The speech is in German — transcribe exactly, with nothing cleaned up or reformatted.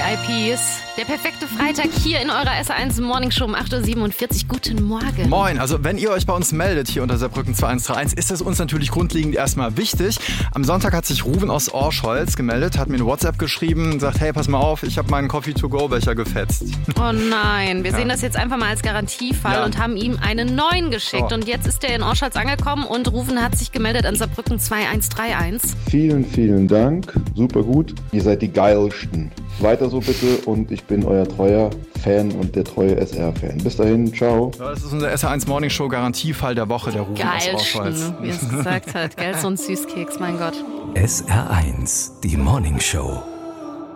I Ps. Der perfekte Freitag hier in eurer S eins Morning Show um acht Uhr siebenundvierzig. Guten Morgen. Moin, also wenn ihr euch bei uns meldet hier unter Saarbrücken zwei eins drei eins, ist es uns natürlich grundlegend erstmal wichtig. Am Sonntag hat sich Ruven aus Orscholz gemeldet, hat mir eine WhatsApp geschrieben, sagt, hey, pass mal auf, ich habe meinen Coffee-to-go-Becher gefetzt. Oh nein, wir Ja. sehen das jetzt einfach mal als Garantiefall Ja. und haben ihm einen neuen geschickt. Oh. Und jetzt ist er in Orscholz angekommen und Ruven hat sich gemeldet an Saarbrücken zwei eins drei eins. Vielen, vielen Dank. Super gut. Ihr seid die geilsten. Weiter so bitte und ich bin euer treuer Fan und der treue S R-Fan. Bis dahin, ciao. Ja, das ist unser S eins Morning Show Garantiefall der Woche, der Ruven aus Orscholz. Geilsten, wie er es gesagt hat. Gell, so ein Süßkeks, mein Gott. S R eins, die Morning Show.